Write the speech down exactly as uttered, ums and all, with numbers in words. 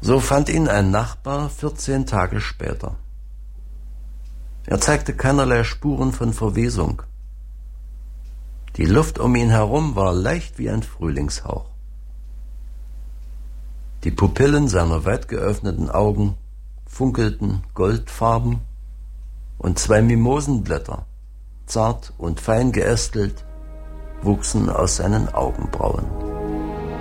So fand ihn ein Nachbar vierzehn Tage später. Er zeigte keinerlei Spuren von Verwesung. Die Luft um ihn herum war leicht wie ein Frühlingshauch. Die Pupillen seiner weit geöffneten Augen funkelten goldfarben und zwei Mimosenblätter, zart und fein geästelt, wuchsen aus seinen Augenbrauen.